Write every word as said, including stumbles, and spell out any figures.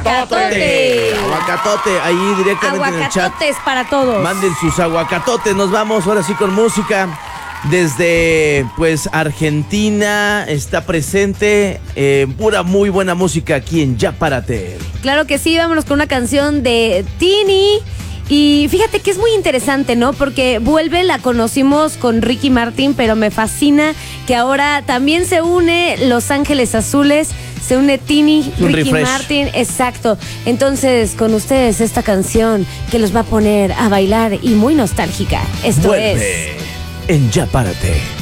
Aguacatote. Aguacatote, ahí directamente en el chat. Aguacatotes para todos. Manden sus aguacatotes. Nos vamos ahora sí con música. Desde, pues, Argentina está presente eh, pura muy buena música aquí en Ya Párate. Claro que sí, vámonos con una canción de Tini. Y fíjate que es muy interesante, ¿no? Porque Vuelve la conocimos con Ricky Martin, pero me fascina que ahora también se une Los Ángeles Azules, se une Tini, Un Ricky refresh. Martin, exacto. Entonces, con ustedes esta canción que los va a poner a bailar y muy nostálgica. Esto Vuelve es... en Ya Párate.